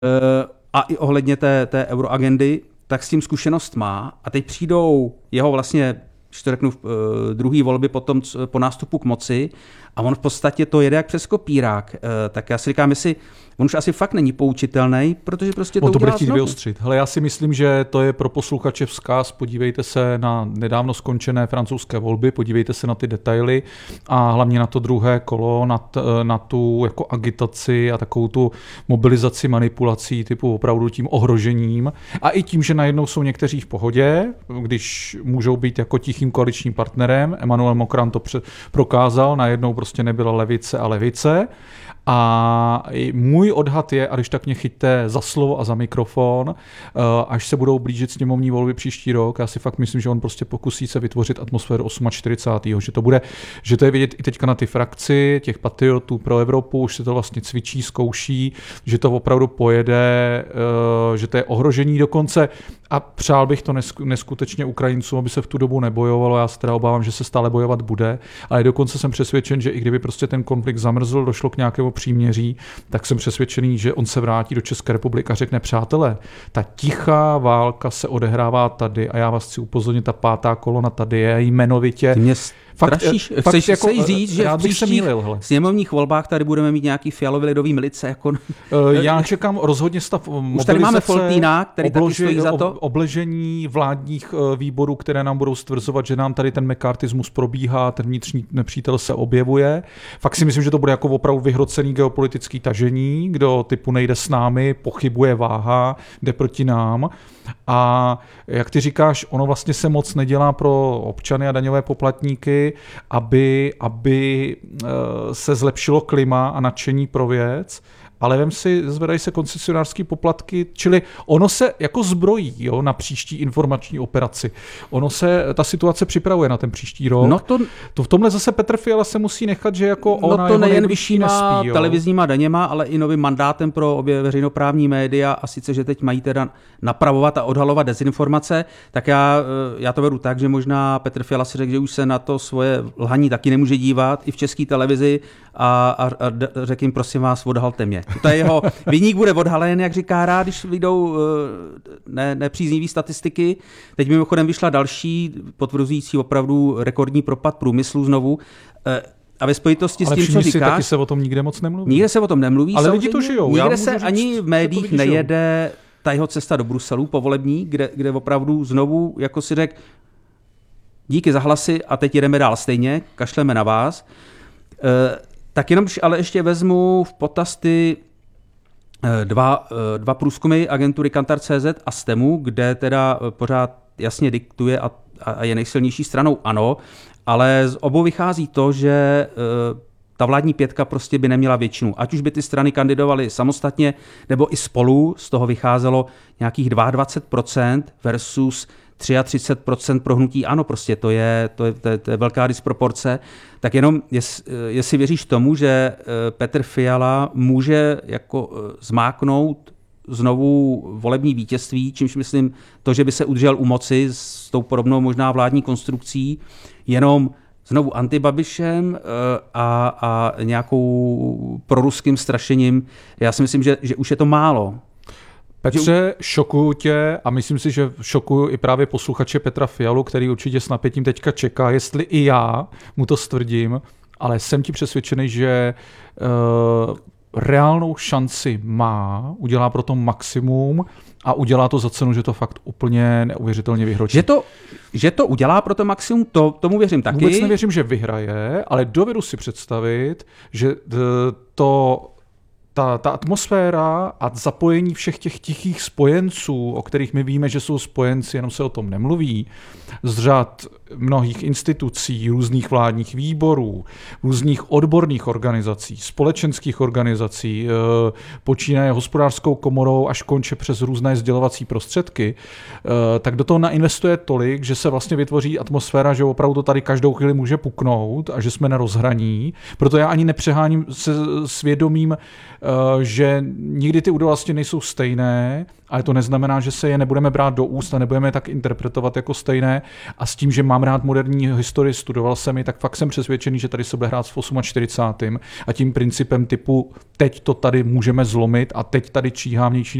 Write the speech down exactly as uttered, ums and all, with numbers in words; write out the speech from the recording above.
a i ohledně té, té euroagendy, tak s tím zkušenost má. A teď přijdou jeho vlastně, když to řeknu, druhý volby potom, po nástupu k moci a on v podstatě to jede jak přes kopírák. Tak já si říkám, jestli on už asi fakt není poučitelný, protože prostě to, on to udělá bude chtít znovu. vyostřit. Hele, já si myslím, že to je pro posluchače vzkaz. Podívejte se na nedávno skončené francouzské volby, podívejte se na ty detaily a hlavně na to druhé kolo, na, t, na tu jako agitaci a takovou tu mobilizaci manipulací typu opravdu tím ohrožením. A i tím, že najednou jsou někteří v pohodě, když můžou být jako tichým koaličním partnerem. Emmanuel Macron to před, prokázal, najednou prostě nebyla levice a levice. A můj odhad je, a když tak mě chyťte za slovo a za mikrofon, až se budou blížit sněmovní volby příští rok, já si fakt myslím, že on prostě pokusí se vytvořit atmosféru čtyřicátého osmého Že to bude, že to je vidět i teďka na ty frakci těch patriotů pro Evropu, už se to vlastně cvičí, zkouší, že to opravdu pojede, že to je ohrožení dokonce. A přál bych to neskutečně Ukrajincům, aby se v tu dobu nebojovalo. Já se teda obávám, že se stále bojovat bude, ale dokonce jsem přesvědčen, že i kdyby prostě ten konflikt zamrzl, došlo k nějakému příměří, tak jsem přesvědčený, že on se vrátí do České republiky a řekne: přátelé, ta tichá válka se odehrává tady a já vás chci upozornit, ta pátá kolona tady je jmenovitě. Strašíš, fakt, chceš, jako, chceš říct, že v příštích sněmovních volbách tady budeme mít nějaký fialový lidový milice? Jako... Já čekám rozhodně stav mobilizace. Už tady máme Foltýna, který obloži, taky stojí za to. Obležení vládních výborů, které nám budou stvrzovat, že nám tady ten mekartismus probíhá, ten vnitřní nepřítel se objevuje. Fakt si myslím, že to bude jako opravdu vyhrocený geopolitický tažení, kdo typu nejde s námi, pochybuje, váha, jde proti nám. A jak ty říkáš, ono vlastně se moc nedělá pro občany a daňové poplatníky, aby, aby se zlepšilo klima a nadšení pro věc, ale vem si, zvedají se koncesionářský poplatky, čili ono se jako zbrojí, jo, na příští informační operaci. Ono se, ta situace připravuje na ten příští rok. No to, to v tomhle zase Petr Fiala se musí nechat, že jako no ona to nejen vyššíma nespí, jo. televizníma daněma, ale i novým mandátem pro obě veřejnoprávní média, a sice, že teď mají teda napravovat a odhalovat dezinformace, tak já, já to beru tak, že možná Petr Fiala si řekl, že už se na to svoje lhaní taky nemůže dívat i v České televizi a, a, a řekl jim: prosím vás, odhalte mě. To je jeho viník, bude odhalen, jak říká rád, když vyjdou ne, nepříznivý statistiky. Teď mimochodem vyšla další, potvrzující opravdu rekordní propad průmyslu znovu. A ve spojitosti ale s tím, co říkáš... taky se o tom nikde moc nemluví. Nikde se o tom nemluví. Ale lidi to žijou. Nikde se říct, ani v médiích nejede ta jeho cesta do Bruselu povolební, kde, kde opravdu znovu, jako si řekl, díky za hlasy a teď jedeme dál stejně, kašleme na vás. E, tak jenom, ale ještě vezmu v potaz ty dva, dva průzkumy agentury Kantar tečka cé zet a STEMu, kde teda pořád jasně diktuje a, a je nejsilnější stranou ANO, ale z obou vychází to, že ta vládní pětka prostě by neměla většinu. Ať už by ty strany kandidovaly samostatně nebo i spolu, z toho vycházelo nějakých dvacet dva procent versus třicet tři procent pro hnutí ANO, prostě to je, to je, to je, to je velká disproporce. Tak jenom, jest, jestli věříš tomu, že Petr Fiala může jako zmáknout znovu volební vítězství, čímž myslím to, že by se udržel u moci s tou podobnou možná vládní konstrukcí, jenom znovu antibabišem a, a nějakou proruským strašením. Já si myslím, že, že už je to málo. Petře, šokuju tě a myslím si, že šokuju i právě posluchače Petra Fialu, který určitě s napětím teďka čeká, jestli i já mu to stvrdím, ale jsem ti přesvědčený, že uh, reálnou šanci má, udělá pro to maximum a udělá to za cenu, že to fakt úplně neuvěřitelně vyhročí. Že to, že to udělá pro to maximum, to, tomu věřím taky. Vůbec nevěřím, že vyhraje, ale dovedu si představit, že to... Ta, ta atmosféra a zapojení všech těch tichých spojenců, o kterých my víme, že jsou spojenci, jenom se o tom nemluví, z řad mnohých institucí, různých vládních výborů, různých odborných organizací, společenských organizací, počínaje hospodářskou komorou až konče přes různé sdělovací prostředky, tak do toho nainvestuje tolik, že se vlastně vytvoří atmosféra, že opravdu to tady každou chvíli může puknout a že jsme na rozhraní. Proto já ani nepřeháním se svědomím že nikdy ty události nejsou stejné, ale to neznamená, že se je nebudeme brát do úst a nebudeme je tak interpretovat jako stejné. A s tím, že mám rád moderní historii, studoval jsem ji, tak fakt jsem přesvědčený, že tady se bude hrát v čtyřicátém osmém a tím principem typu teď to tady můžeme zlomit a teď tady číhá vnější